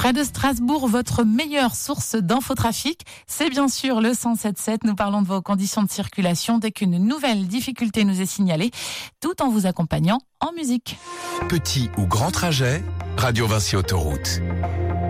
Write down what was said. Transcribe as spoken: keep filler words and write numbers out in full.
Près de Strasbourg, votre meilleure source d'infotrafic, c'est bien sûr le cent sept sept. Nous parlons de vos conditions de circulation dès qu'une nouvelle difficulté nous est signalée, tout en vous accompagnant en musique. Petit ou grand trajet, Radio Vinci Autoroute.